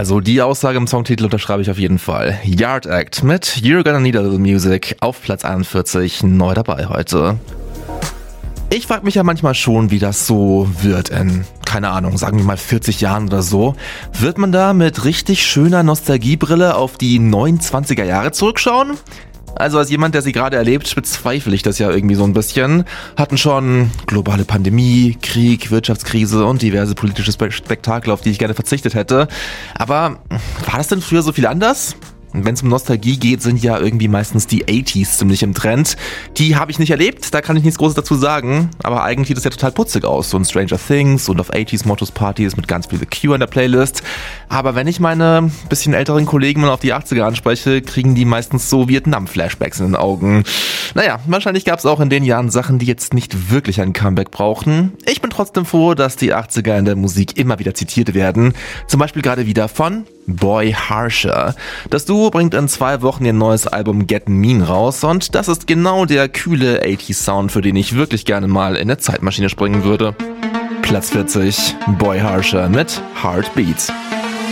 Also die Aussage im Songtitel unterschreibe ich auf jeden Fall. Yard Act mit You're Gonna Need a Little Music auf Platz 41, neu dabei heute. Ich frage mich ja manchmal schon, wie das so wird in, keine Ahnung, sagen wir mal 40 Jahren oder so. Wird man da mit richtig schöner Nostalgiebrille auf die 29er Jahre zurückschauen? Also als jemand, der sie gerade erlebt, bezweifle ich das ja irgendwie so ein bisschen. Hatten schon globale Pandemie, Krieg, Wirtschaftskrise und diverse politische Spektakel, auf die ich gerne verzichtet hätte. Aber war das denn früher so viel anders? Wenn es um Nostalgie geht, sind ja irgendwie meistens die 80s ziemlich im Trend. Die habe ich nicht erlebt, da kann ich nichts Großes dazu sagen. Aber eigentlich sieht es ja total putzig aus. So ein Stranger Things und auf 80s Mottos Partys mit ganz viel The Cure in der Playlist. Aber wenn ich meine bisschen älteren Kollegen mal auf die 80er anspreche, kriegen die meistens so Vietnam-Flashbacks in den Augen. Naja, wahrscheinlich gab es auch in den Jahren Sachen, die jetzt nicht wirklich ein Comeback brauchten. Ich bin trotzdem froh, dass die 80er in der Musik immer wieder zitiert werden. Zum Beispiel gerade wieder von Boy Harsher. Das Duo bringt in 2 Wochen ihr neues Album Gettin' Mean raus und das ist genau der kühle 80s Sound, für den ich wirklich gerne mal in eine Zeitmaschine springen würde. Platz 40, Boy Harsher mit Heartbeats.